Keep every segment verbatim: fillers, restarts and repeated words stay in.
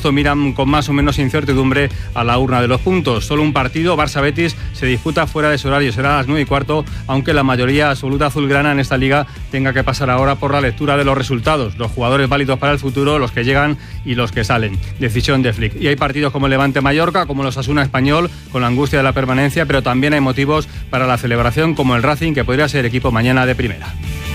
resto miran con más o menos incertidumbre a la urna de los puntos. Solo un partido, Barça-Betis, se disputa fuera de su horario, será a las nueve y cuarto, aunque la mayoría absoluta azulgrana en esta liga tenga que pasar ahora por la lectura de los resultados, los jugadores válidos para el futuro, los que llegan y los que salen. Decisión de Flick. Y hay partidos como el Levante-Mallorca, como los Osasuna Español, con la angustia de la permanencia, pero también hay motivos para la celebración, como el Racing, que podría ser equipo mañana de primera.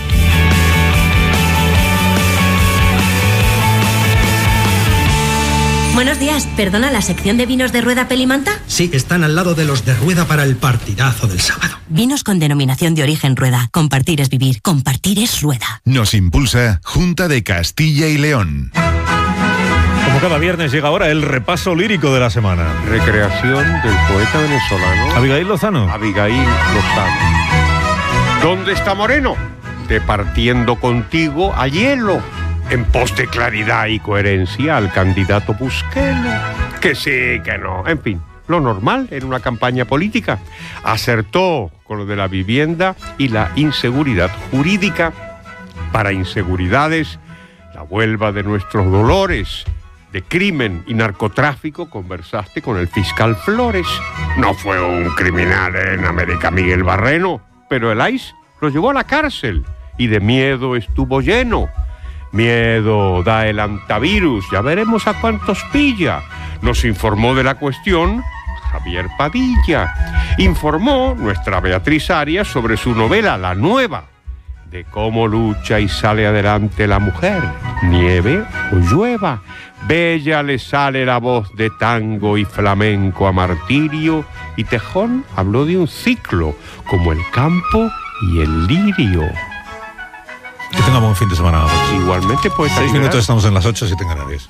Buenos días, perdona, ¿la sección de vinos de Rueda Pelimanta? Sí, están al lado de los de Rueda para el partidazo del sábado. Vinos con denominación de origen Rueda. Compartir es vivir, compartir es Rueda. Nos impulsa Junta de Castilla y León. Como cada viernes llega ahora el repaso lírico de la semana. Recreación del poeta venezolano Abigail Lozano. Abigail Lozano. ¿Dónde está Moreno? Departiendo contigo a hielo. En pos de claridad y coherencia al candidato Busquelo. Que sí, que no. En fin, lo normal en una campaña política. Acertó con lo de la vivienda y la inseguridad jurídica. Para inseguridades, la Huelva de nuestros dolores. De crimen y narcotráfico conversaste con el fiscal Flores. No fue un criminal en América Miguel Barreno, pero el I C E lo llevó a la cárcel y de miedo estuvo lleno. Miedo da el antivirus, ya veremos a cuántos pilla. Nos informó de la cuestión Javier Padilla. Informó nuestra Beatriz Arias sobre su novela La Nueva, de cómo lucha y sale adelante la mujer, nieve o llueva. Bella le sale la voz de tango y flamenco a Martirio, y Tejón habló de un ciclo, como el campo y el lirio. Que tengamos un fin de semana. Igualmente, pues. Seis minutos, estamos en las ocho, siete en Canarias.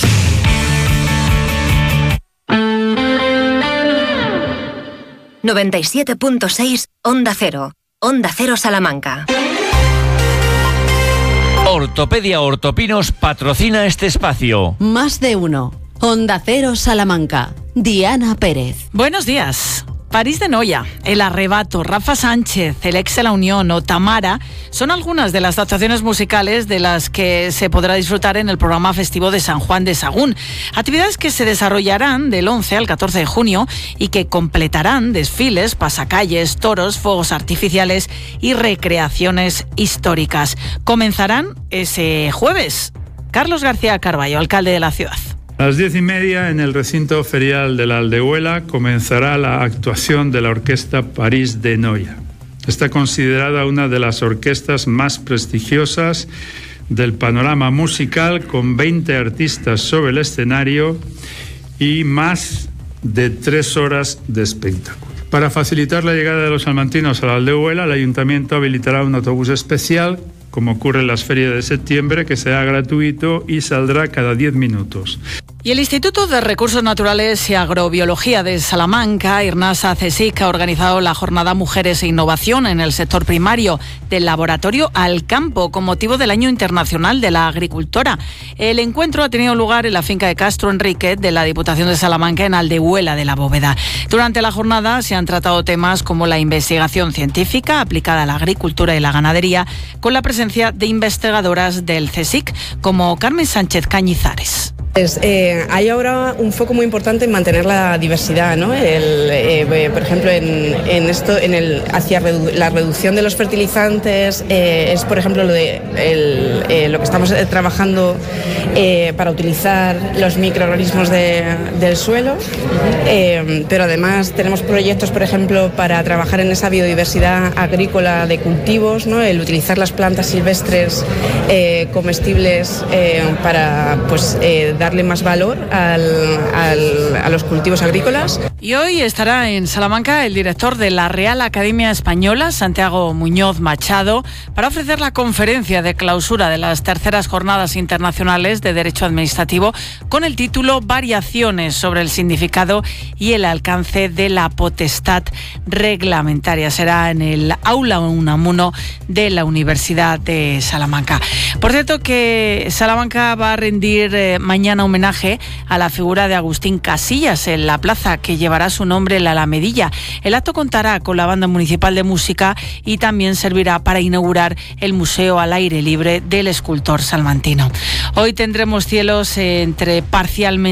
noventa y siete punto seis Onda Cero. Onda Cero Salamanca. Ortopedia Ortopinos patrocina este espacio. Más de uno. Onda Cero Salamanca. Diana Pérez. Buenos días. París de Noia, El Arrebato, Rafa Sánchez, El Ex de la Unión o Tamara son algunas de las actuaciones musicales de las que se podrá disfrutar en el programa festivo de San Juan de Sagún. Actividades que se desarrollarán del once al catorce de junio y que completarán desfiles, pasacalles, toros, fuegos artificiales y recreaciones históricas. Comenzarán ese jueves. Carlos García Carballo, alcalde de la ciudad. A las diez y media, en el recinto ferial de la Aldehuela, comenzará la actuación de la Orquesta París de Noia. Está considerada una de las orquestas más prestigiosas del panorama musical, con veinte artistas sobre el escenario y más de tres horas de espectáculo. Para facilitar la llegada de los salmantinos a la Aldehuela, el Ayuntamiento habilitará un autobús especial, como ocurre en las ferias de septiembre, que será gratuito y saldrá cada diez minutos. Y el Instituto de Recursos Naturales y Agrobiología de Salamanca, IRNASA CSIC, ha organizado la jornada Mujeres e Innovación en el sector primario, del laboratorio al campo, con motivo del Año Internacional de la Agricultora. El encuentro ha tenido lugar en la finca de Castro Enrique de la Diputación de Salamanca, en Aldehuela de la Bóveda. Durante la jornada se han tratado temas como la investigación científica aplicada a la agricultura y la ganadería, con la presencia de investigadoras del CSIC, como Carmen Sánchez Cañizares. Pues, eh, hay ahora un foco muy importante en mantener la diversidad, ¿no? El, eh, por ejemplo, en, en esto, en el hacia redu la reducción de los fertilizantes eh, es, por ejemplo, lo de el, eh, lo que estamos eh, trabajando eh, para utilizar los microorganismos de, del suelo, eh, pero además tenemos proyectos, por ejemplo, para trabajar en esa biodiversidad agrícola de cultivos, ¿no? El utilizar las plantas silvestres eh, comestibles eh, para, pues, eh, darle más valor al, al, a los cultivos agrícolas. Y hoy estará en Salamanca el director de la Real Academia Española, Santiago Muñoz Machado, para ofrecer la conferencia de clausura de las terceras jornadas internacionales de Derecho Administrativo, con el título Variaciones sobre el significado y el alcance de la potestad reglamentaria. Será en el Aula Unamuno de la Universidad de Salamanca. Por cierto, que Salamanca va a rendir eh, mañana homenaje a la figura de Agustín Casillas en la plaza que llevará su nombre, la Alamedilla. El acto contará con la Banda Municipal de Música y también servirá para inaugurar el Museo al Aire Libre del escultor salmantino. Hoy tendremos cielos entre parcialmente